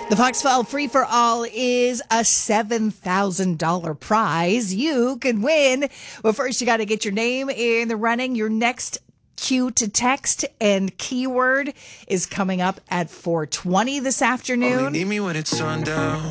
The Foxfile Free for All is a $7,000 prize. You can win. Well, first you got to get your name in the running. Your next cue to text and keyword is coming up at 4:20 this afternoon. Only need me when it's sundown.